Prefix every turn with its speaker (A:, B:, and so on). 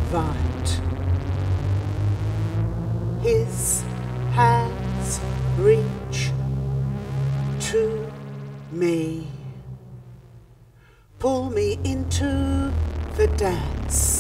A: invite. His hands reach to me, pull me into the dance.